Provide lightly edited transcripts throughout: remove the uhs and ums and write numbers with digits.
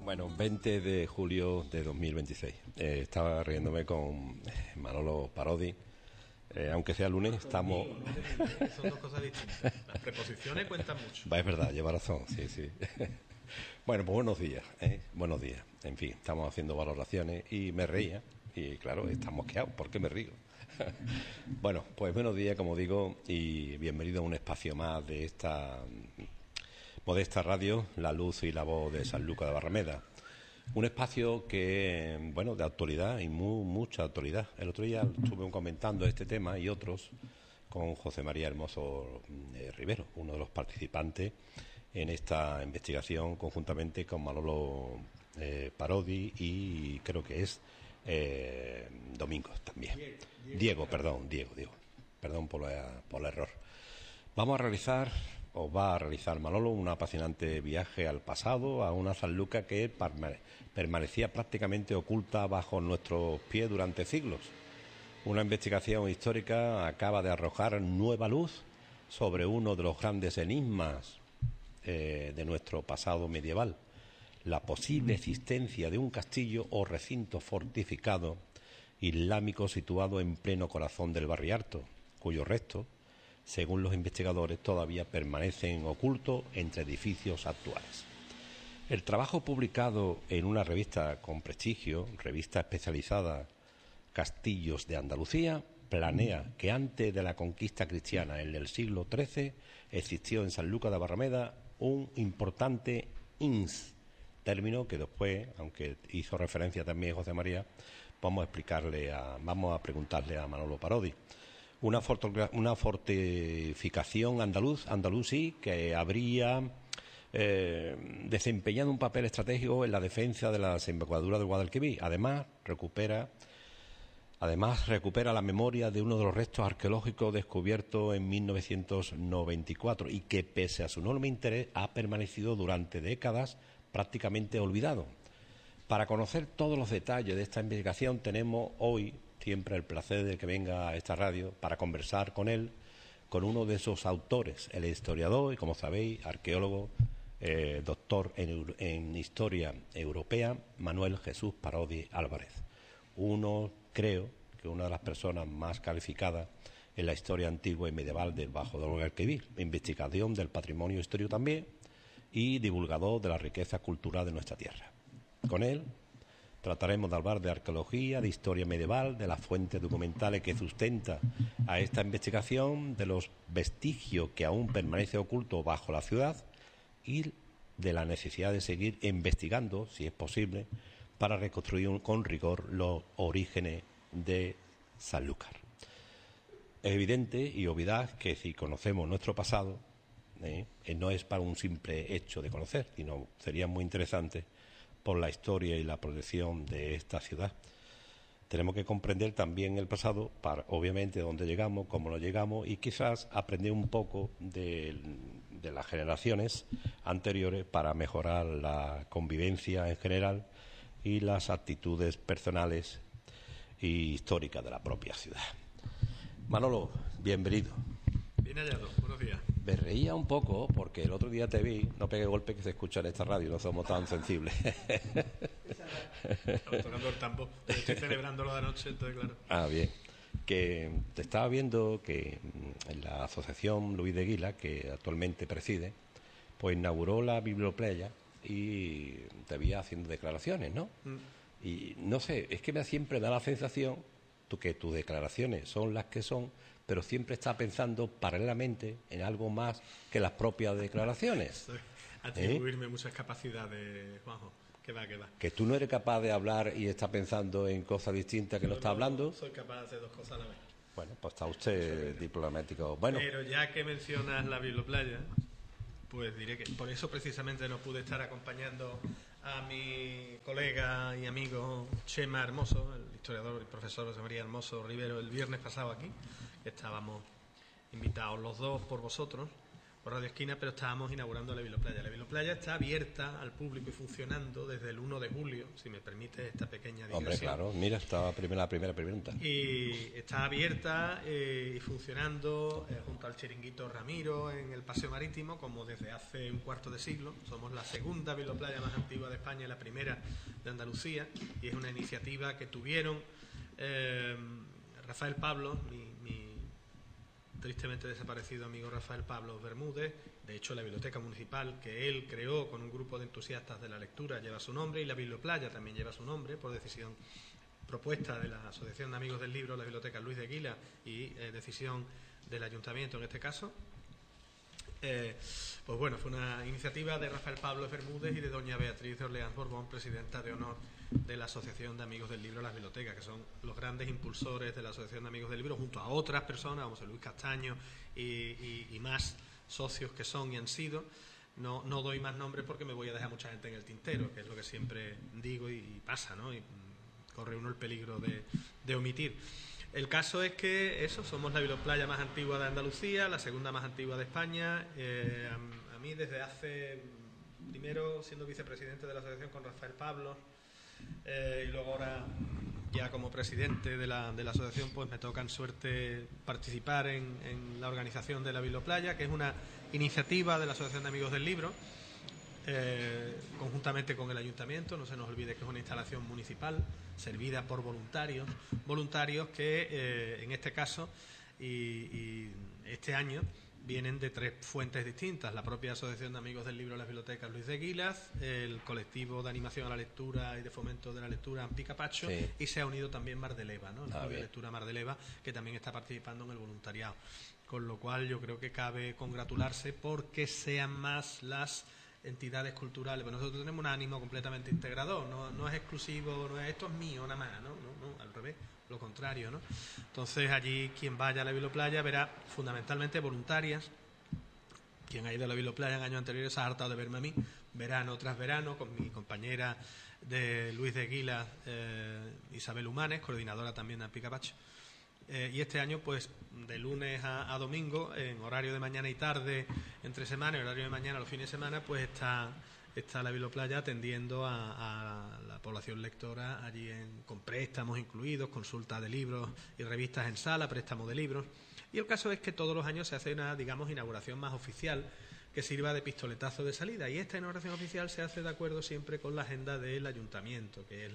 Bueno, 20 de julio de 2026. Estaba riéndome con Manolo Parodi. Aunque sea lunes, estamos... Son dos cosas distintas. Las preposiciones cuentan mucho. Es verdad, lleva razón, sí, sí. Bueno, pues buenos días, buenos días. En fin, estamos haciendo valoraciones y me reía. Y claro, está mosqueado. ¿Por qué me río? Bueno, pues buenos días, como digo, y bienvenido a un espacio más de esta modesta radio, La Luz y la Voz de Sanlúcar de Barrameda. Un espacio que, bueno, de actualidad y mucha actualidad. El otro día estuve comentando este tema y otros con José María Hermoso Rivero, uno de los participantes en esta investigación, conjuntamente con Manolo Parodi y creo que es Domingos también. Diego. Perdón por el error. Vamos a realizar, o va a realizar Manolo, un apasionante viaje al pasado, a una Sanlúcar que permanecía prácticamente oculta bajo nuestros pies durante siglos. Una investigación histórica acaba de arrojar nueva luz sobre uno de los grandes enigmas de nuestro pasado medieval, la posible existencia de un castillo o recinto fortificado islámico situado en pleno corazón del Barrialto, cuyos restos, según los investigadores, todavía permanecen ocultos entre edificios actuales. El trabajo publicado en una revista con prestigio, revista especializada Castillos de Andalucía, planea que antes de la conquista cristiana en el siglo XIII existió en Sanlúcar de Barrameda un importante ins, término que después, aunque hizo referencia también José María, vamos a preguntarle a Manolo Parodi. Una fortificación andalusí que habría desempeñado un papel estratégico en la defensa de la desembocadura del Guadalquivir. Además recupera la memoria de uno de los restos arqueológicos descubiertos en 1994 y que, pese a su enorme interés, ha permanecido durante décadas prácticamente olvidado. Para conocer todos los detalles de esta investigación tenemos hoy siempre el placer de que venga a esta radio para conversar con él, con uno de esos autores, el historiador y, como sabéis, arqueólogo, doctor en Historia Europea, Manuel Jesús Parodi Álvarez. Creo que una de las personas más calificadas en la historia antigua y medieval del Bajo del Guadalquivir, investigación del patrimonio histórico también y divulgador de la riqueza cultural de nuestra tierra. Con él trataremos de hablar de arqueología, de historia medieval, de las fuentes documentales que sustenta a esta investigación, de los vestigios que aún permanecen ocultos bajo la ciudad y de la necesidad de seguir investigando, si es posible, para reconstruir con rigor los orígenes de Sanlúcar. Es evidente y obviedad que si conocemos nuestro pasado, no es para un simple hecho de conocer, sino sería muy interesante por la historia y la proyección de esta ciudad. Tenemos que comprender también el pasado para, obviamente, dónde llegamos, cómo lo llegamos y quizás aprender un poco de las generaciones anteriores para mejorar la convivencia en general y las actitudes personales y históricas de la propia ciudad. Manolo, bienvenido. Bien hallado, buenos días. Me reía un poco porque el otro día te vi, no pegué golpe que se escucha en esta radio, no somos tan sensibles. Estamos tocando el tambo, estoy celebrándolo de anoche, entonces claro. Ah, bien. Que te estaba viendo que en la asociación Luis de Guila, que actualmente preside, pues inauguró la biblioplaya y te vi haciendo declaraciones, ¿no? Y no sé, es que siempre da la sensación que tus declaraciones son las que son, pero siempre está pensando paralelamente en algo más que las propias declaraciones. Atribuirme muchas capacidades, Juanjo. Que va. Que tú no eres capaz de hablar y estás pensando en cosas distintas que no estás hablando. Soy capaz de hacer dos cosas a la vez. Bueno, pues está usted diplomático. Bueno. Pero ya que mencionas la biblioplaya, pues diré que por eso precisamente no pude estar acompañando a mi colega y amigo Chema Hermoso, el historiador y profesor José María Hermoso Rivero, el viernes pasado aquí, que estábamos invitados los dos por vosotros, por Radio Esquina, pero estábamos inaugurando la Biblioplaya. La Biblioplaya está abierta al público y funcionando desde el 1 de julio, si me permite esta pequeña digresión. Hombre, claro, mira, está la primera pregunta. Y está abierta y funcionando junto al Chiringuito Ramiro en el Paseo Marítimo, como desde hace un cuarto de siglo. Somos la segunda Biblioplaya más antigua de España y la primera de Andalucía, y es una iniciativa que tuvieron Rafael Pablos, mi tristemente desaparecido amigo Rafael Pablos Bermúdez. De hecho, la biblioteca municipal que él creó con un grupo de entusiastas de la lectura lleva su nombre, y la Biblioplaya también lleva su nombre por decisión propuesta de la Asociación de Amigos del Libro, la Biblioteca Luis de Guila, y decisión del Ayuntamiento en este caso. Pues bueno, fue una iniciativa de Rafael Pablo Bermúdez y de doña Beatriz de Orleans Borbón, presidenta de honor de la Asociación de Amigos del Libro Las Bibliotecas, que son los grandes impulsores de la Asociación de Amigos del Libro, junto a otras personas, como José Luis Castaño y más socios que son y han sido. No doy más nombres porque me voy a dejar mucha gente en el tintero, que es lo que siempre digo y pasa, ¿no? Y corre uno el peligro de omitir. El caso es que somos la biblioplaya más antigua de Andalucía, la segunda más antigua de España. A mí desde hace, primero siendo vicepresidente de la asociación con Rafael Pablos, y luego ahora ya como presidente de la asociación, pues me toca en suerte participar en la organización de la Biblioplaya, que es una iniciativa de la Asociación de Amigos del Libro, conjuntamente con el Ayuntamiento. No se nos olvide que es una instalación municipal servida por voluntarios que en este caso y este año vienen de 3 fuentes distintas: la propia Asociación de Amigos del Libro de las Bibliotecas Luis de Guilas, el colectivo de animación a la lectura y de fomento de la lectura Ampicapacho, sí, y se ha unido también Mar de Leva, ¿no? El Club de Lectura Mar de Leva, que también está participando en el voluntariado, con lo cual yo creo que cabe congratularse porque sean más las entidades culturales. Pero nosotros tenemos un ánimo completamente integrador, no es exclusivo, no es esto es mío nada más, no, al revés, lo contrario, ¿no? Entonces allí quien vaya a la Biblioplaya verá fundamentalmente voluntarias. Quien ha ido a la Biblioplaya en años anteriores se ha hartado de verme a mí, verano tras verano, con mi compañera de Luis de Guila, Isabel Humanes, coordinadora también de Ampicapacho. Y este año, pues, de lunes a domingo, en horario de mañana y tarde, entre semana, y horario de mañana los fines de semana, pues está la Biblioplaya atendiendo a la población lectora allí con préstamos incluidos, consultas de libros y revistas en sala, préstamos de libros. Y el caso es que todos los años se hace una, digamos, inauguración más oficial que sirva de pistoletazo de salida. Y esta inauguración oficial se hace de acuerdo siempre con la agenda del Ayuntamiento, que es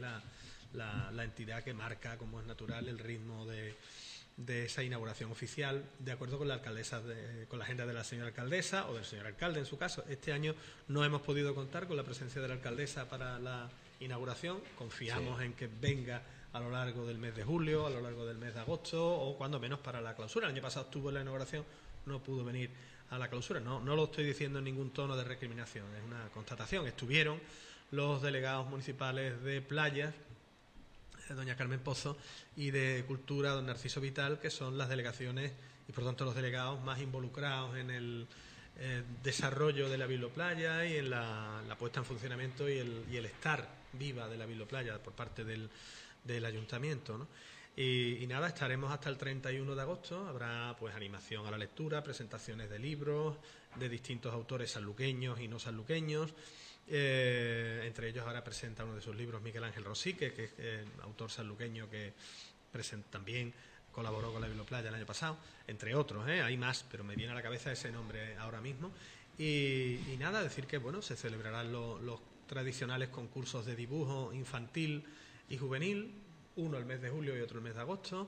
la entidad que marca, como es natural, el ritmo de esa inauguración oficial, de acuerdo con la alcaldesa, con la agenda de la señora alcaldesa o del señor alcalde en su caso. Este año no hemos podido contar con la presencia de la alcaldesa para la inauguración. Confiamos en que venga a lo largo del mes de julio, a lo largo del mes de agosto, o cuando menos para la clausura. El año pasado estuvo en la inauguración, no pudo venir a la clausura. No lo estoy diciendo en ningún tono de recriminación, es una constatación. Estuvieron los delegados municipales de Playas, doña Carmen Pozo, y de Cultura, don Narciso Vital, que son las delegaciones y por tanto los delegados más involucrados en el desarrollo de la Biblioplaya y en la puesta en funcionamiento y el estar viva de la Biblioplaya por parte del Ayuntamiento, ¿no? Y nada, estaremos hasta el 31 de agosto. Habrá pues animación a la lectura, presentaciones de libros de distintos autores sanluqueños y no sanluqueños. Entre ellos ahora presenta uno de sus libros Miguel Ángel Rosique, que es autor sanluqueño que también colaboró con la Biblioplaya el año pasado, entre otros, hay más, pero me viene a la cabeza ese nombre ahora mismo. Y nada, decir que bueno, se celebrarán los tradicionales concursos de dibujo infantil y juvenil, uno el mes de julio y otro el mes de agosto,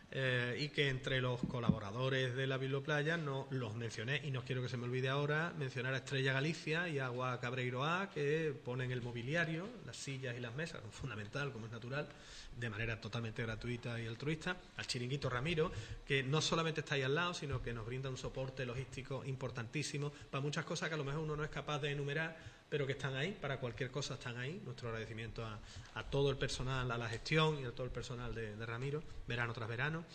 y que entre los colaboradores de la Biblioplaya no los mencioné, y no quiero que se me olvide ahora mencionar a Estrella Galicia y a Agua Cabreiroa, que ponen el mobiliario, las sillas y las mesas, fundamental, como es natural, de manera totalmente gratuita y altruista, al Chiringuito Ramiro, que no solamente está ahí al lado, sino que nos brinda un soporte logístico importantísimo para muchas cosas que a lo mejor uno no es capaz de enumerar, pero que están ahí, para cualquier cosa están ahí. Nuestro agradecimiento a todo el personal, a la gestión y a todo el personal de Ramiro, verano tras verano,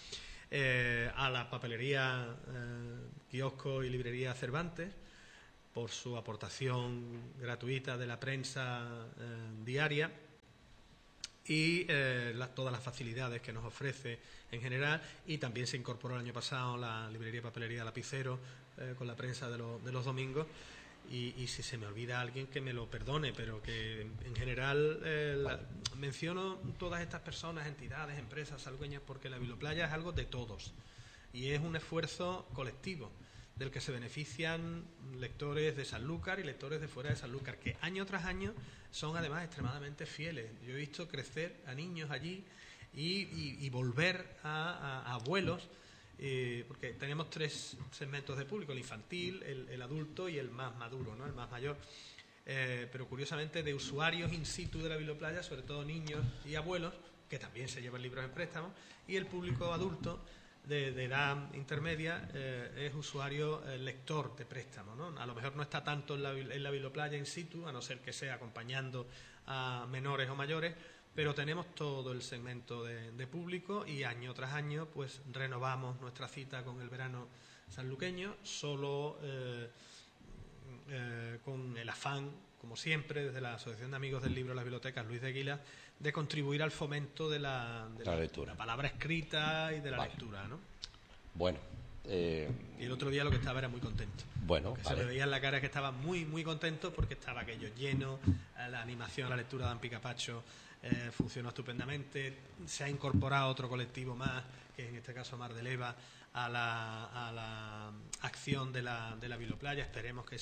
a la papelería, kiosco y librería Cervantes, por su aportación gratuita de la prensa diaria, y todas las facilidades que nos ofrece en general, y también se incorporó el año pasado la librería y papelería Lapicero con la prensa de los domingos. Y si se me olvida alguien, que me lo perdone, pero que en general menciono todas estas personas, entidades, empresas salgueñas, porque la Biblioplaya es algo de todos y es un esfuerzo colectivo del que se benefician lectores de Sanlúcar y lectores de fuera de Sanlúcar, que año tras año son además extremadamente fieles. Yo he visto crecer a niños allí y volver a abuelos. Porque tenemos 3 segmentos de público: el infantil, el adulto y el más maduro, ¿no? El más mayor. Pero curiosamente de usuarios in situ de la Biblioplaya, sobre todo niños y abuelos, que también se llevan libros en préstamo, y el público adulto de edad intermedia es usuario lector de préstamo, ¿no? A lo mejor no está tanto en la Biblioplaya in situ, a no ser que sea acompañando a menores o mayores, pero tenemos todo el segmento de público, y año tras año pues renovamos nuestra cita con el verano sanluqueño, solo con el afán, como siempre, desde la Asociación de Amigos del Libro de las Bibliotecas Luis de Aguilar, de contribuir al fomento de la lectura, la palabra escrita y de la lectura, ¿no? Bueno. Y el otro día lo que estaba era muy contento. Bueno, se le veía en la cara que estaba muy, muy contento, porque estaba aquello lleno, la animación, la lectura de Ampi Capacho funcionó estupendamente. Se ha incorporado otro colectivo más, que en este caso Mar de Leva, a la acción de la Biblioplaya. Esperemos que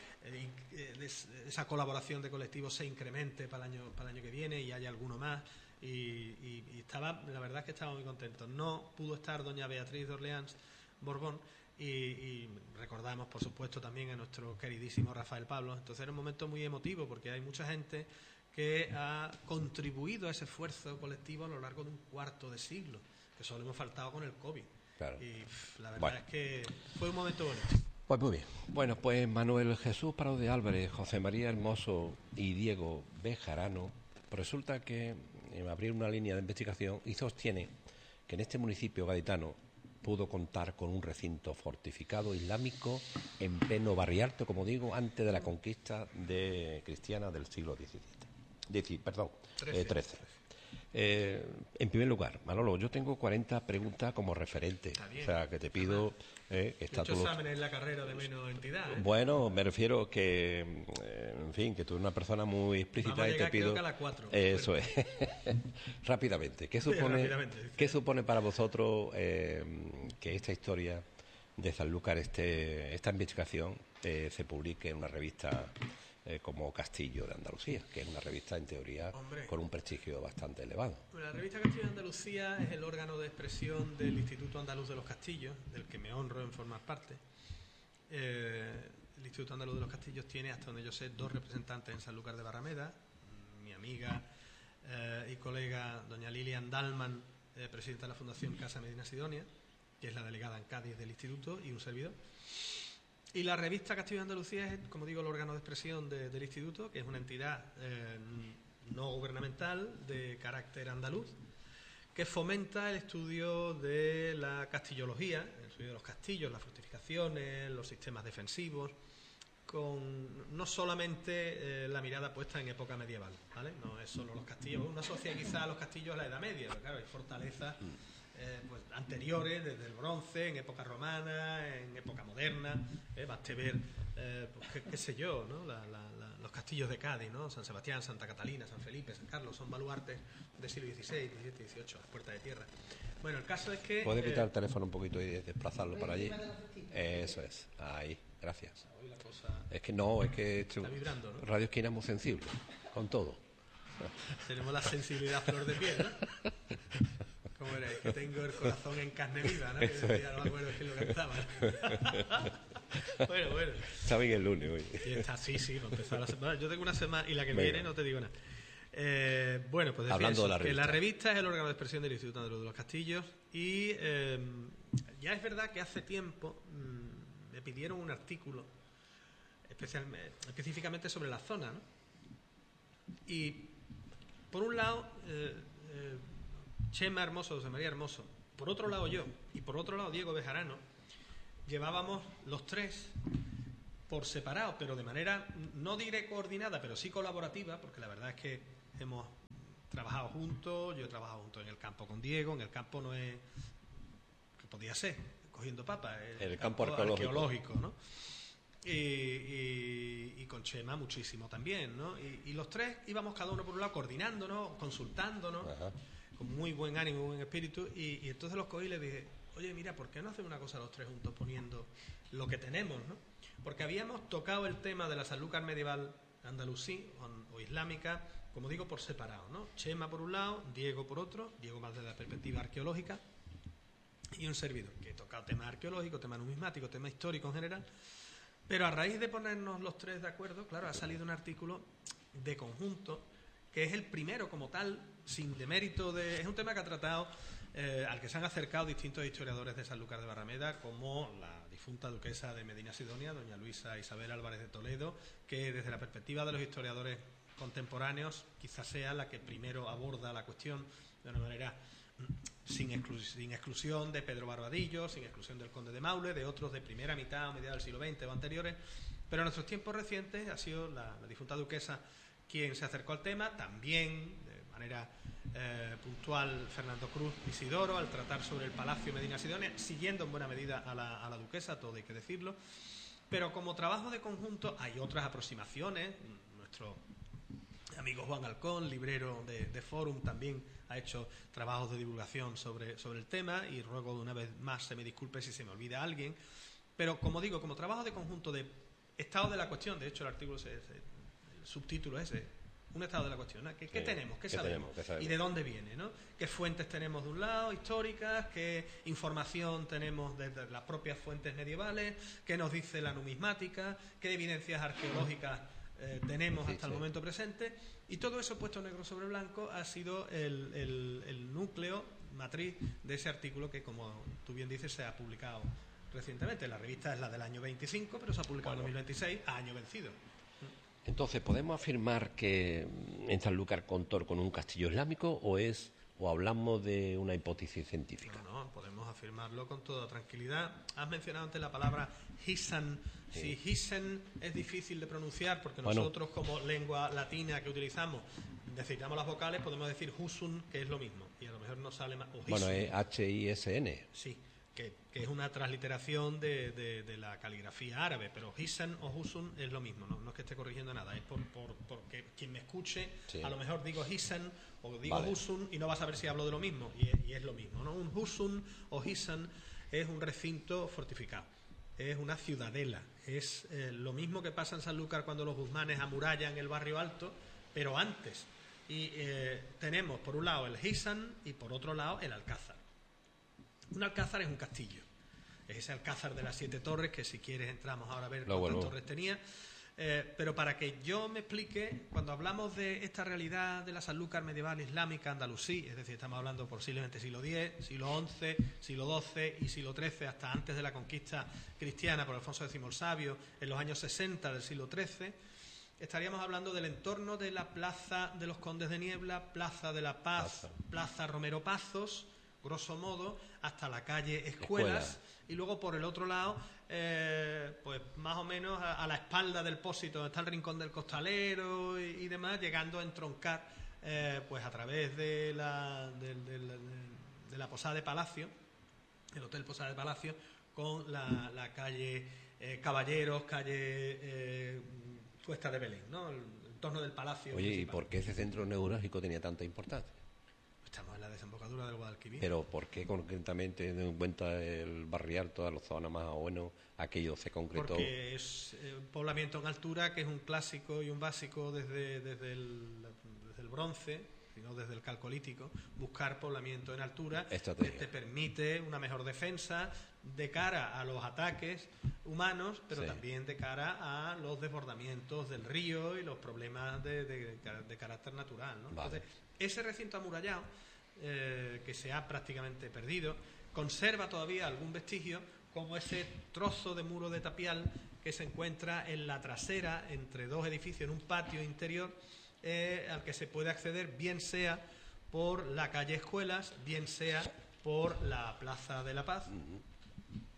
esa colaboración de colectivos se incremente para el año que viene y haya alguno más. Y la verdad es que estaba muy contento. No pudo estar doña Beatriz de Orleans Borbón, y recordamos, por supuesto, también a nuestro queridísimo Rafael Pablo. Entonces era un momento muy emotivo, porque hay mucha gente que ha contribuido a ese esfuerzo colectivo a lo largo de un cuarto de siglo, que solo hemos faltado con el COVID. Claro. Y la verdad es que fue un momento bonito. Pues muy bien. Bueno, pues Manuel Jesús Prado de Álvarez, José María Hermoso y Diego Bejarano, resulta que abrir una línea de investigación y sostiene que en este municipio gaditano pudo contar con un recinto fortificado islámico en pleno Barrialto, como digo, antes de la conquista cristiana del siglo XIII. XIII. En primer lugar, Manolo, yo tengo 40 preguntas como referente, o sea, que te pido que está todo. Exámenes en la carrera de menos entidad. Bueno, me refiero que, en fin, que tú eres una persona muy explícita. Vamos a llegar, y te pido. Creo que a la 4. Eso es. Rápidamente. ¿Qué supone para vosotros que esta historia de Sanlúcar, esta investigación, se publique en una revista como Castillo de Andalucía, que es una revista en teoría con un prestigio bastante elevado? La revista Castillo de Andalucía es el órgano de expresión del Instituto Andaluz de los Castillos, del que me honro en formar parte. El Instituto Andaluz de los Castillos tiene, hasta donde yo sé, 2 representantes en Sanlúcar de Barrameda: mi amiga y colega doña Lilian Dalman, presidenta de la Fundación Casa Medina Sidonia, que es la delegada en Cádiz del Instituto, y un servidor. Y la revista Castillo de Andalucía es, como digo, el órgano de expresión del Instituto, que es una entidad no gubernamental de carácter andaluz, que fomenta el estudio de la castillología, el estudio de los castillos, las fortificaciones, los sistemas defensivos, con no solamente la mirada puesta en época medieval, ¿vale? No es solo los castillos. Uno asocia quizá a los castillos a la Edad Media, pero claro, hay fortalezas pues anteriores, desde el bronce, en época romana, en época moderna. Baste ver, pues, qué sé yo, ¿no? Los castillos de Cádiz, ¿no? San Sebastián, Santa Catalina, San Felipe, San Carlos, son baluartes del siglo XVI, XVII, XVIII, las puertas de tierra. Bueno, el caso es que... ¿Puedes quitar el teléfono un poquito y desplazarlo para allí? Eso es, ahí, gracias. Hoy la cosa es que está vibrando, ¿no? Radio Esquina es muy sensible, con todo. Tenemos la sensibilidad a flor de piel, ¿no? ¿Cómo era? Es que tengo el corazón en carne viva, ¿no? Que decía, no me acuerdo quién lo cantaba, ¿no? Bueno. Está bien el lunes hoy. Y está, sí, para empezar la semana. Yo tengo una semana y la que viene no te digo nada. Bueno, pues decía hablando eso, de que la revista es el órgano de expresión del Instituto Andaluz de los Castillos, y ya es verdad que hace tiempo me pidieron un artículo específicamente sobre la zona, ¿no? Y por un lado Chema Hermoso, José María Hermoso, por otro lado yo, y por otro lado Diego Bejarano, llevábamos los 3 por separado, pero de manera, no diré coordinada, pero sí colaborativa, porque la verdad es que hemos trabajado juntos, yo he trabajado juntos en el campo con Diego, en el campo no es... que podía ser, cogiendo papas, el campo arqueológico, ¿no? Y con Chema muchísimo también, ¿no? Y los tres íbamos cada uno por un lado coordinándonos, consultándonos, ajá, con muy buen ánimo, muy buen espíritu, y entonces los cogí y les dije, oye, mira, ¿por qué no hacemos una cosa los tres juntos poniendo lo que tenemos, ¿no? Porque habíamos tocado el tema de la Sanlúcar medieval andalusí o islámica, como digo, por separado, ¿no? Chema por un lado, Diego por otro, Diego más desde la perspectiva arqueológica, y un servidor que he tocado temas arqueológicos, temas numismáticos, temas históricos en general. Pero a raíz de ponernos los tres de acuerdo, claro, ha salido un artículo de conjunto, que es el primero como tal, sin demérito de... Es un tema que ha tratado, al que se han acercado distintos historiadores de Sanlúcar de Barrameda, como la difunta duquesa de Medina Sidonia, doña Luisa Isabel Álvarez de Toledo, que desde la perspectiva de los historiadores contemporáneos quizás sea la que primero aborda la cuestión de una manera... Sin exclusión de Pedro Barbadillo, sin exclusión del conde de Maule, de otros de primera mitad o mediados del siglo XX o anteriores, pero en nuestros tiempos recientes ha sido la difunta duquesa quien se acercó al tema, también de manera puntual Fernando Cruz Isidoro al tratar sobre el Palacio Medina Sidonia, siguiendo en buena medida a la duquesa, todo hay que decirlo, pero como trabajo de conjunto hay otras aproximaciones. Nuestro amigo Juan Alcón, librero de Fórum, también ha hecho trabajos de divulgación sobre el tema, y ruego de una vez más se me disculpe si se me olvida alguien, pero como digo, como trabajo de conjunto de estado de la cuestión, de hecho el artículo, el subtítulo es ese, un estado de la cuestión, ¿no? ¿Qué tenemos? ¿Qué sabemos? ¿Y de dónde viene? ¿No? ¿Qué fuentes tenemos de un lado, históricas? ¿Qué información tenemos de las propias fuentes medievales? ¿Qué nos dice la numismática? ¿Qué evidencias arqueológicas tenemos hasta el momento presente? Y todo eso puesto negro sobre blanco ha sido el núcleo matriz de ese artículo que, como tú bien dices, se ha publicado recientemente. La revista es la del año 25, pero se ha publicado en 2026, a año vencido. Entonces, ¿podemos afirmar que en Sanlúcar contó con un castillo islámico o hablamos de una hipótesis científica? No, podemos afirmarlo con toda tranquilidad. Has mencionado antes la palabra Hisan. Sí. Si Hisan es difícil de pronunciar, porque nosotros como lengua latina que utilizamos necesitamos las vocales, podemos decir Husun, que es lo mismo, y a lo mejor no sale más. Bueno, es H-I-S-N. Sí, que es una transliteración de la caligrafía árabe, pero Hisan o Husun es lo mismo, no es que esté corrigiendo nada, es porque quien me escuche, sí, a lo mejor digo Hisan o digo Husun y no va a saber si hablo de lo mismo, y es lo mismo, ¿no? Un Husun o Hisan es un recinto fortificado, es una ciudadela, es lo mismo que pasa en Sanlúcar cuando los guzmanes amurallan el barrio alto, pero antes. Y tenemos por un lado el Hisan y por otro lado el Alcázar. Un alcázar es un castillo, es ese alcázar de las 7 torres, que si quieres entramos ahora a ver cuántas torres tenía, pero para que yo me explique, cuando hablamos de esta realidad de la Sanlúcar medieval islámica andalusí, es decir, estamos hablando posiblemente siglo X, siglo XI, siglo XII y siglo XIII, hasta antes de la conquista cristiana por Alfonso X el Sabio, en los años 60 del siglo XIII, estaríamos hablando del entorno de la Plaza de los Condes de Niebla, Plaza de la Paz, Plaza Romero Pazos, grosso modo, hasta la calle Escuelas, y luego por el otro lado, pues más o menos a la espalda del Pósito, donde está el Rincón del Costalero y demás, llegando a entroncar, pues a través de la Posada de Palacio, el Hotel Posada de Palacio, con la calle Caballeros, calle Cuesta de Belén, ¿no? El entorno del Palacio. Oye, principal. ¿Y por qué ese centro neurálgico tenía tanta importancia? Estamos en la desembocadura del Guadalquivir. Pero ¿por qué concretamente, teniendo en cuenta el barrial, toda la zona más o menos, aquello se concretó? Porque es un poblamiento en altura, que es un clásico y un básico desde el bronce, sino desde el calcolítico, buscar poblamiento en altura, que te permite una mejor defensa de cara a los ataques humanos, pero también de cara a los desbordamientos del río y los problemas de carácter natural, ¿no? Entonces, ese recinto amurallado, que se ha prácticamente perdido, conserva todavía algún vestigio, como ese trozo de muro de tapial que se encuentra en la trasera, entre dos edificios, en un patio interior, al que se puede acceder bien sea por la calle Escuelas, bien sea por la Plaza de la Paz.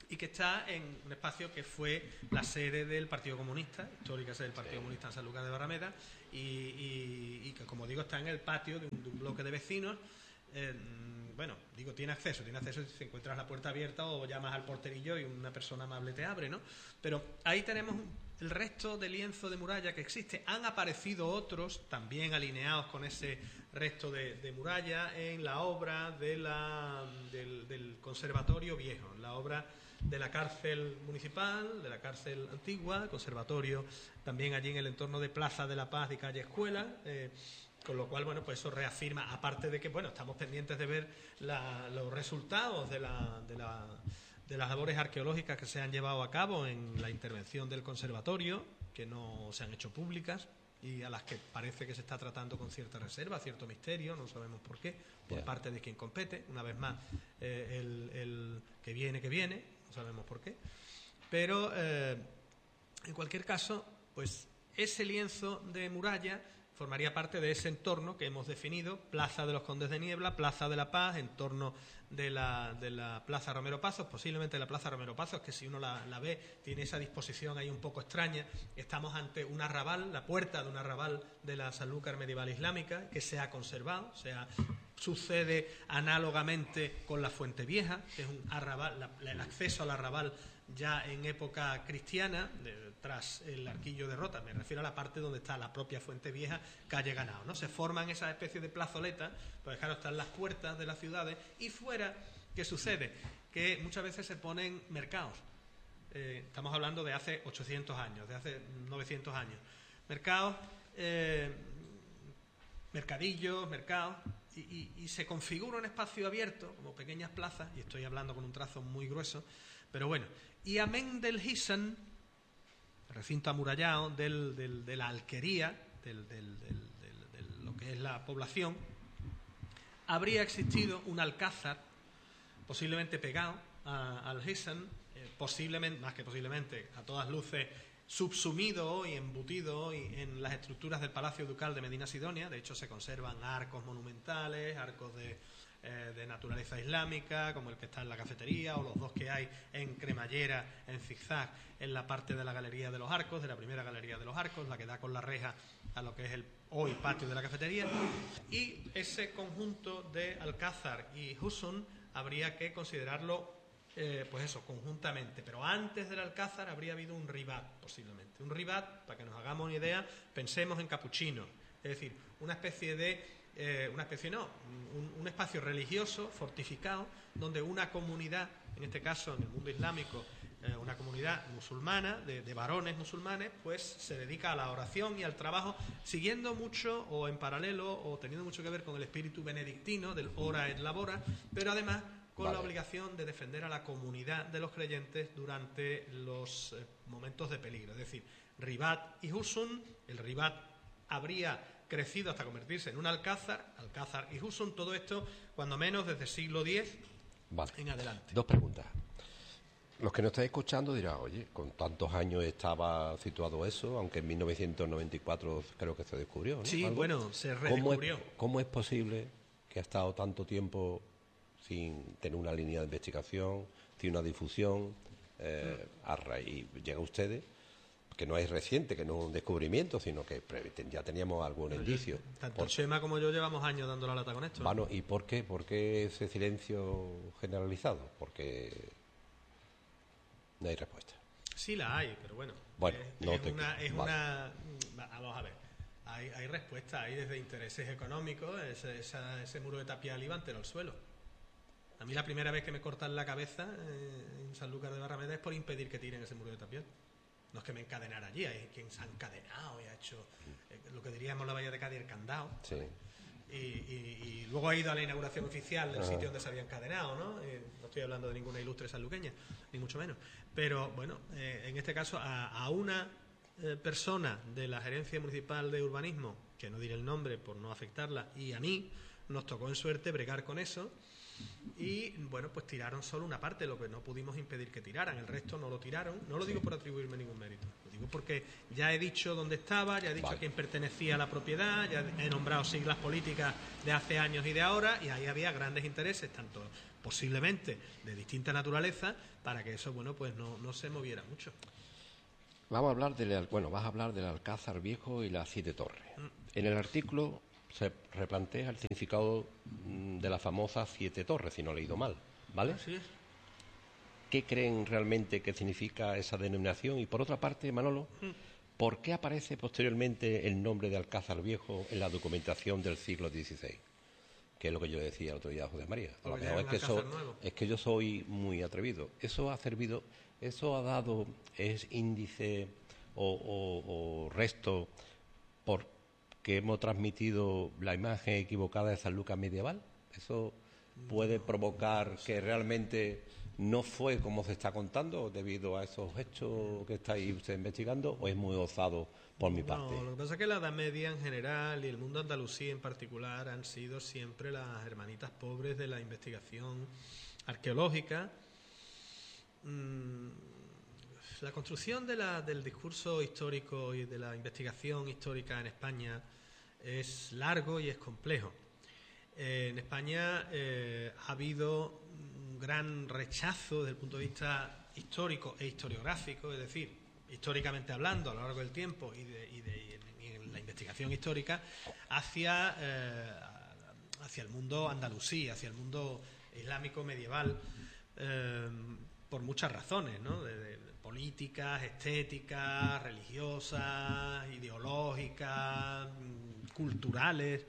y que está en un espacio que fue la sede del Partido Comunista, histórica sede del Partido Comunista en Sanlúcar de Barrameda, y que, como digo, está en el patio de un bloque de vecinos. Bueno, digo, tiene acceso si encuentras la puerta abierta o llamas al porterillo y una persona amable te abre, ¿no? Pero ahí tenemos el resto de lienzo de muralla que existe. Han aparecido otros también alineados con ese resto de muralla en la obra del Conservatorio Viejo, en la obra de la cárcel municipal, de la cárcel antigua, el conservatorio también allí en el entorno de Plaza de la Paz y Calle Escuela. Con lo cual, bueno, pues eso reafirma, aparte de que, bueno, estamos pendientes de ver los resultados de las labores arqueológicas que se han llevado a cabo en la intervención del conservatorio, que no se han hecho públicas y a las que parece que se está tratando con cierta reserva, cierto misterio, no sabemos por qué, por parte de quien compete. Una vez más, el que viene, no sabemos por qué. Pero, en cualquier caso, pues ese lienzo de muralla formaría parte de ese entorno que hemos definido: Plaza de los Condes de Niebla, Plaza de la Paz, entorno de la Plaza Romero Pazos. Posiblemente la Plaza Romero Pazos, que si uno la ve, tiene esa disposición ahí un poco extraña. Estamos ante un arrabal, la puerta de un arrabal de la Sanlúcar medieval islámica, que se ha conservado. Sucede análogamente con la Fuente Vieja, que es un arrabal, el acceso al arrabal ya en época cristiana, tras el Arquillo de Rota. Me refiero a la parte donde está la propia Fuente Vieja, calle Ganao, ¿no? Se forman esas especies de plazoletas, pues claro, están las puertas de las ciudades, y fuera, ¿qué sucede? Que muchas veces se ponen mercados. Estamos hablando de hace 800 años, de hace 900 años. Mercados, mercadillos, mercados, y se configura un espacio abierto, como pequeñas plazas, y estoy hablando con un trazo muy grueso, pero bueno. Y amén del Hisan, el recinto amurallado de la alquería, de lo que es la población, habría existido un alcázar, posiblemente pegado al Hisan, posiblemente, más que posiblemente, a todas luces, subsumido y embutido en las estructuras del Palacio Ducal de Medina Sidonia. De hecho, se conservan arcos monumentales, arcos de naturaleza islámica, como el que está en la cafetería, o los dos que hay en cremallera, en zigzag, en la parte de la Galería de los Arcos, de la primera Galería de los Arcos, la que da con la reja a lo que es el hoy patio de la cafetería. Y ese conjunto de Alcázar y Husun habría que considerarlo, pues eso, conjuntamente. Pero antes del Alcázar habría habido un ribat, posiblemente. Un ribat, para que nos hagamos una idea, pensemos en capuchinos, es decir, una especie de un espacio religioso fortificado, donde una comunidad, en este caso en el mundo islámico, una comunidad musulmana, de varones musulmanes, pues se dedica a la oración y al trabajo, siguiendo mucho o en paralelo o teniendo mucho que ver con el espíritu benedictino del ora et labora, pero además con la obligación de defender a la comunidad de los creyentes durante los momentos de peligro. Es decir, Ribat y Husun, el Ribat habría crecido hasta convertirse en un Alcázar y Husun, todo esto cuando menos desde el siglo X en adelante. Dos preguntas. Los que nos estáis escuchando dirán, oye, con tantos años estaba situado eso, aunque en 1994 creo que se descubrió, ¿no? Sí, ¿Algo? bueno, se redescubrió. ¿Cómo es posible que ha estado tanto tiempo sin tener una línea de investigación, sin una difusión, a raíz, llega a ustedes, que no es reciente, que no es un descubrimiento, sino que ya teníamos algún indicio? Tanto Chema como yo llevamos años dando la lata con esto. Bueno, ¿y por qué? ¿Por qué ese silencio generalizado? Porque no hay respuesta. Sí la hay, pero bueno. Bueno, vamos a ver. Hay respuesta, hay desde intereses económicos, ese muro de tapial iba entero al suelo. A mí la primera vez que me cortan la cabeza en Sanlúcar de Barrameda es por impedir que tiren ese muro de tapial. No es que me encadenara allí, hay quien se ha encadenado y ha hecho lo que diríamos la Bahía de Cádiz, el candado. Sí. Y luego ha ido a la inauguración oficial del sitio donde se había encadenado, ¿no? No estoy hablando de ninguna ilustre sanluqueña, ni mucho menos. Pero bueno, en este caso a una persona de la Gerencia Municipal de Urbanismo, que no diré el nombre por no afectarla, y a mí, nos tocó en suerte bregar con eso. Y bueno, pues tiraron solo una parte, lo que no pudimos impedir que tiraran, el resto no lo tiraron. No lo digo por atribuirme ningún mérito, lo digo porque ya he dicho dónde estaba, ya he dicho a quién pertenecía a la propiedad, ya he nombrado siglas políticas de hace años y de ahora, y ahí había grandes intereses, tanto posiblemente de distinta naturaleza, para que eso, bueno, pues no se moviera mucho. Vas a hablar del Alcázar Viejo y las 7 torres. En el artículo se replantea el significado de las famosas 7 torres, si no he leído mal, ¿vale? Así es. ¿Qué creen realmente que significa esa denominación? Y por otra parte, Manolo, ¿por qué aparece posteriormente el nombre de Alcázar Viejo en la documentación del siglo XVI? Que es lo que yo decía el otro día a José María. A lo mejor es que yo soy muy atrevido. Eso ha dado, es índice o resto por que hemos transmitido la imagen equivocada de San Lucas medieval. ¿Eso puede provocar que realmente no fue como se está contando debido a esos hechos que estáis usted investigando, o es muy osado por mi parte? No, lo que pasa es que la Edad Media en general y el mundo andalusí en particular han sido siempre las hermanitas pobres de la investigación arqueológica. La construcción del discurso histórico y de la investigación histórica en España es largo y es complejo. En España ha habido un gran rechazo desde el punto de vista histórico e historiográfico, es decir, históricamente hablando a lo largo del tiempo y en la investigación histórica hacia el mundo andalusí, hacia el mundo islámico medieval, por muchas razones, ¿no? De políticas, estéticas, religiosas, ideológicas, culturales.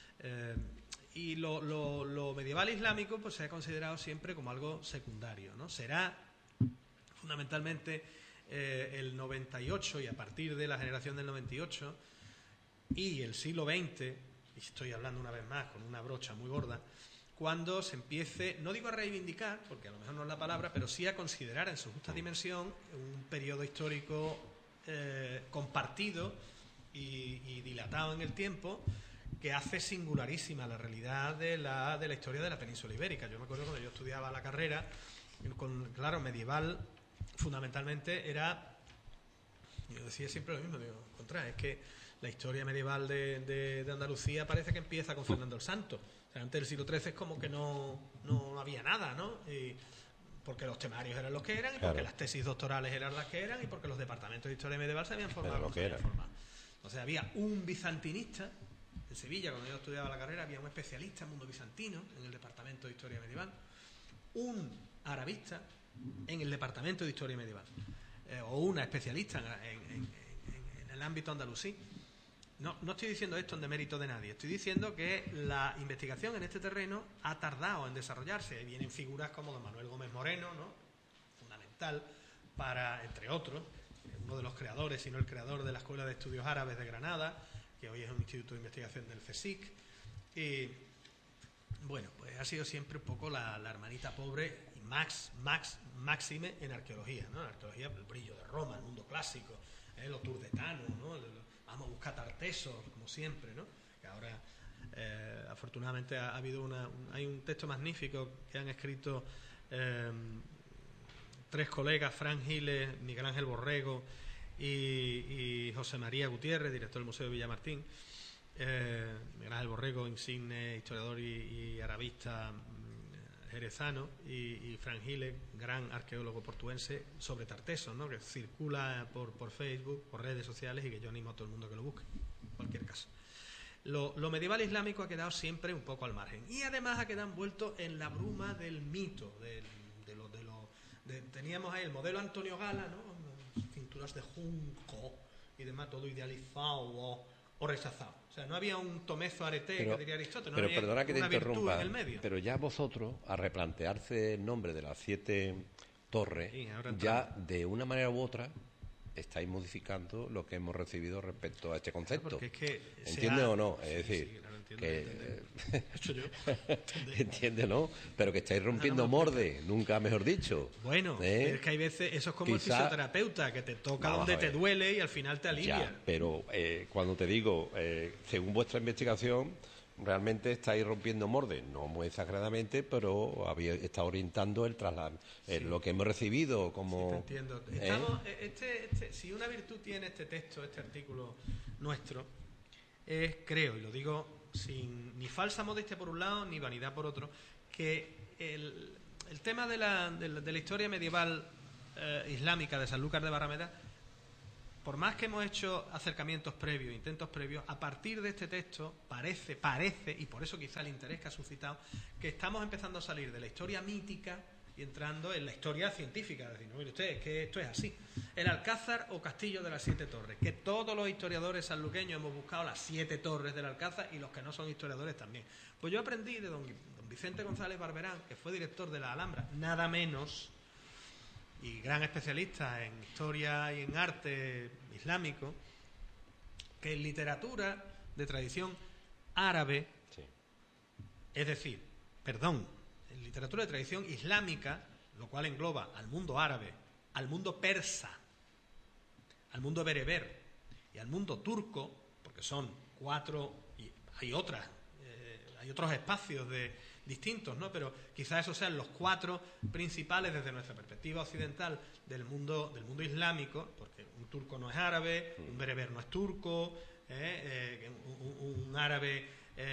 Y lo medieval islámico pues se ha considerado siempre como algo secundario, ¿no? Será fundamentalmente el 98 y a partir de la generación del 98 y el siglo XX, y estoy hablando una vez más con una brocha muy gorda, cuando se empiece, no digo a reivindicar, porque a lo mejor no es la palabra, pero sí a considerar en su justa dimensión un periodo histórico compartido y dilatado en el tiempo, que hace singularísima la realidad de la historia de la península ibérica. Yo me acuerdo cuando yo estudiaba la carrera, claro, medieval fundamentalmente era, yo decía siempre lo mismo, digo, es que la historia medieval de Andalucía parece que empieza con Fernando el Santo. O sea, antes del siglo XIII es como que no había nada, ¿no? Y porque los temarios eran los que eran, y porque las tesis doctorales eran las que eran, y porque los departamentos de historia medieval se habían formado como se habían formado. O sea, había un bizantinista en Sevilla, cuando yo estudiaba la carrera, había un especialista en mundo bizantino en el departamento de historia medieval, un arabista en el departamento de historia medieval, o una especialista en el ámbito andalusí. No estoy diciendo esto en demérito de nadie, estoy diciendo que la investigación en este terreno ha tardado en desarrollarse. Vienen figuras como don Manuel Gómez Moreno, ¿no? Fundamental para, entre otros, uno de los creadores, si no el creador de la Escuela de Estudios Árabes de Granada, que hoy es un instituto de investigación del CSIC. Y bueno, pues ha sido siempre un poco la hermanita pobre y máxime en arqueología, ¿no? En arqueología, el brillo de Roma, el mundo clásico, los turdetanos, ¿no? Vamos a buscar Tartesos, como siempre, ¿no? Que ahora, afortunadamente, hay un texto magnífico que han escrito 3 colegas, Fran Giles, Miguel Ángel Borrego y José María Gutiérrez, director del Museo de Villamartín. Miguel Ángel Borrego, insigne historiador y arabista jerezano, y Fran Giles, gran arqueólogo portuense, sobre Tartesos, ¿no? Que circula por Facebook, por redes sociales, y que yo animo a todo el mundo que lo busque, en cualquier caso. Lo medieval islámico ha quedado siempre un poco al margen, y además ha quedado envuelto en la bruma del mito, teníamos ahí el modelo Antonio Gala, ¿no? Cinturas de junco y demás, todo idealizado o rechazado. O sea, no había un tomezo arete, que diría Aristóteles, no había perdona que te una virtud interrumpa, en el medio. pero ya vosotros, a replantearse el nombre de las 7 torres, Sí, ya de una manera u otra estáis modificando lo que hemos recibido respecto a este concepto. Porque es que ¿Entiendes o no? Es decir, sí, claro, entiendo, que hecho yo. entiende, ¿no? Pero que estáis rompiendo molde, nunca mejor dicho. Bueno, es que hay veces, eso es como el fisioterapeuta, que te toca donde te duele y al final te alivia. Ya, pero cuando te digo, según vuestra investigación, realmente estáis rompiendo moldes, no muy exageradamente, pero está orientando el traslado, lo que hemos recibido como... Sí, te entiendo. Si una virtud tiene este texto, este artículo nuestro, es, creo, y lo digo sin ni falsa modestia por un lado, ni vanidad por otro, que el tema de la historia medieval islámica de Sanlúcar de Barrameda, por más que hemos hecho acercamientos previos, intentos previos, a partir de este texto parece, y por eso quizá el interés que ha suscitado, que estamos empezando a salir de la historia mítica y entrando en la historia científica. Es decir, no, mire usted, es que esto es así. El Alcázar o Castillo de las Siete Torres, que todos los historiadores sanluqueños hemos buscado las 7 torres del Alcázar, y los que no son historiadores también. Pues yo aprendí de don Vicente González Barberán, que fue director de la Alhambra, nada menos, y gran especialista en historia y en arte islámico, que en literatura de tradición árabe, Sí. es decir, en literatura de tradición islámica, lo cual engloba al mundo árabe, al mundo persa, al mundo bereber y al mundo turco, porque son 4, y hay otros espacios distintos, ¿no? Pero quizás esos sean los 4 principales desde nuestra perspectiva occidental del mundo islámico, porque un turco no es árabe, un bereber no es turco, un árabe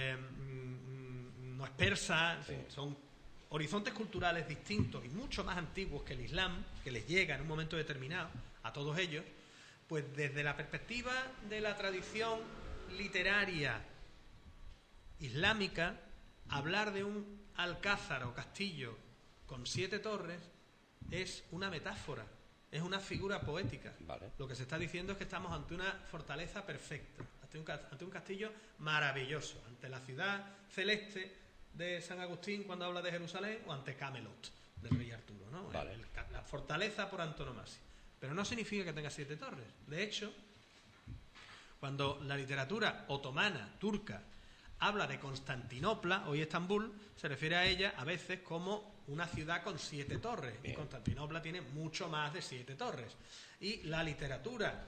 no es persa, Sí. son horizontes culturales distintos y mucho más antiguos que el Islam, que les llega en un momento determinado a todos ellos. Pues desde la perspectiva de la tradición literaria islámica, hablar de un alcázar o castillo con 7 torres es una metáfora, es una figura poética. Vale. Lo que se está diciendo es que estamos ante una fortaleza perfecta, ante un castillo maravilloso, ante la ciudad celeste de San Agustín cuando habla de Jerusalén, o ante Camelot del rey Arturo, ¿no? Vale. La fortaleza por antonomasia. Pero no significa que tenga 7 torres. De hecho, cuando la literatura otomana, turca, habla de Constantinopla, hoy Estambul, se refiere a ella a veces como una ciudad con 7 torres. Bien. Y Constantinopla tiene mucho más de 7 torres. Y la literatura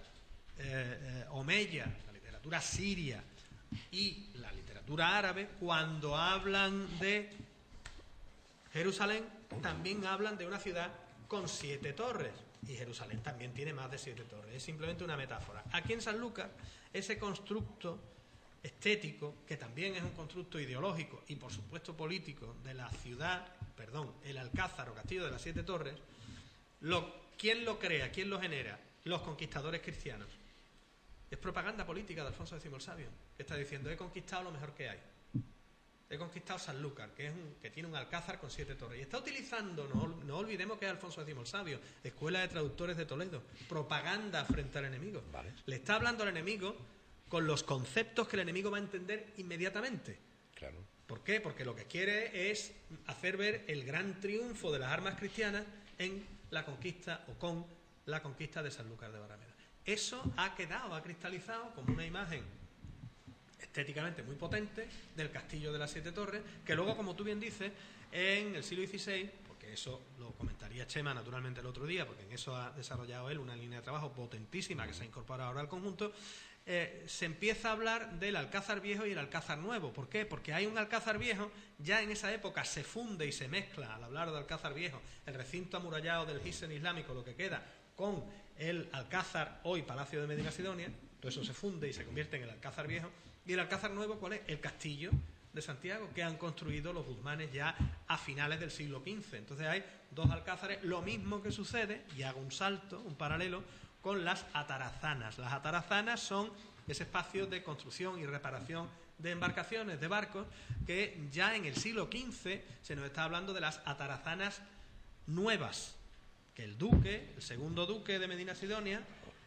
omeya, la literatura siria y la literatura árabe, cuando hablan de Jerusalén, también hablan de una ciudad con 7 torres. Y Jerusalén también tiene más de 7 torres. Es simplemente una metáfora. Aquí en Sanlúcar, ese constructo estético, que también es un constructo ideológico y por supuesto político de la ciudad, el Alcázar o Castillo de las 7 Torres, ¿quién lo crea? ¿Quién lo genera? Los conquistadores cristianos. Es propaganda política de Alfonso X el Sabio, que está diciendo: he conquistado lo mejor que hay. He conquistado Sanlúcar, que tiene un alcázar con 7 torres. Y está utilizando, no olvidemos que es Alfonso X el Sabio, Escuela de Traductores de Toledo, propaganda frente al enemigo. Vale. Le está hablando al enemigo con los conceptos que el enemigo va a entender inmediatamente. Claro. ¿Por qué? Porque lo que quiere es hacer ver el gran triunfo de las armas cristianas en la conquista o con la conquista de Sanlúcar de Barrameda. Eso ha cristalizado como una imagen estéticamente muy potente del Castillo de las 7 Torres, que luego, como tú bien dices, en el siglo XVI, porque eso lo comentaría Chema naturalmente el otro día, porque en eso ha desarrollado él una línea de trabajo potentísima que se ha incorporado ahora al conjunto, se empieza a hablar del Alcázar Viejo y el Alcázar Nuevo. ¿Por qué? Porque hay un Alcázar Viejo, ya en esa época se funde y se mezcla, al hablar de Alcázar Viejo, el recinto amurallado del Hisen islámico, lo que queda, con el Alcázar, hoy Palacio de Medina Sidonia. Todo eso se funde y se convierte en el Alcázar Viejo. ¿Y el Alcázar Nuevo cuál es? El Castillo de Santiago, que han construido los guzmanes ya a finales del siglo XV. Entonces hay 2 alcázares, lo mismo que sucede, y hago un salto, un paralelo, con las atarazanas. Las atarazanas son ese espacio de construcción y reparación de embarcaciones, de barcos, que ya en el siglo XV se nos está hablando de las atarazanas nuevas, que el segundo duque de Medina Sidonia,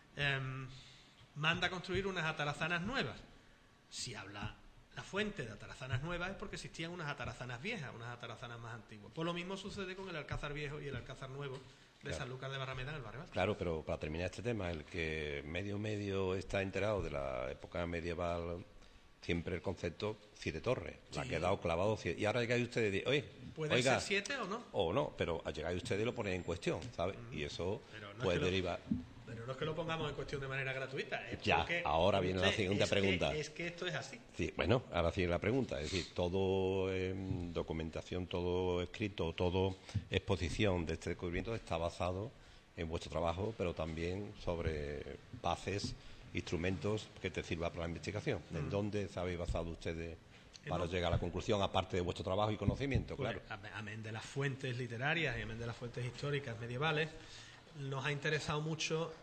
manda a construir unas atarazanas nuevas. Si habla la fuente de atarazanas nuevas es porque existían unas atarazanas viejas, unas atarazanas más antiguas. Pues lo mismo sucede con el Alcázar Viejo y el Alcázar Nuevo de Sanlúcar de Barrameda en el barrio. Claro, pero para terminar este tema, el que medio está enterado de la época medieval, siempre el concepto 7 torres. Sí. Ha quedado clavado. Y ahora llegáis ustedes y dicen, ¿puede ser 7 o no? O no, pero llegáis ustedes y lo ponen en cuestión, ¿sabes? Y eso puede derivar. Pero no es que lo pongamos en cuestión de manera gratuita. Es Ya, porque, ahora viene la segunda pregunta. Es que esto es así. Sí, bueno, ahora sigue la pregunta. Es decir, todo documentación, todo escrito, todo exposición de este descubrimiento está basado en vuestro trabajo, pero también sobre bases, instrumentos que te sirvan para la investigación. ¿En dónde se habéis basado ustedes para llegar a la conclusión, aparte de vuestro trabajo y conocimiento? Pues, Claro. amén de las fuentes literarias y amén de las fuentes históricas medievales, nos ha interesado mucho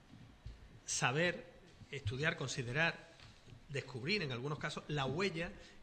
saber, estudiar, considerar, descubrir en algunos casos la huella